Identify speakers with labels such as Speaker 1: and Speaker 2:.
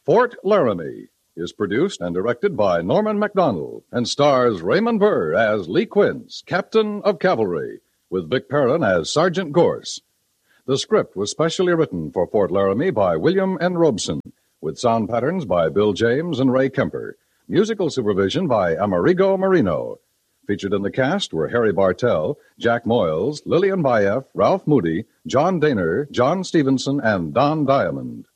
Speaker 1: Fort Laramie is produced and directed by Norman MacDonald and stars Raymond Burr as Lee Quince, Captain of Cavalry, with Vic Perrin as Sergeant Gorse. The script was specially written for Fort Laramie by William N. Robeson, with sound patterns by Bill James and Ray Kemper. Musical supervision by Amerigo Marino. Featured in the cast were Harry Bartell, Jack Moyles, Lillian Bayef, Ralph Moody, John Daner, John Stevenson, and Don Diamond.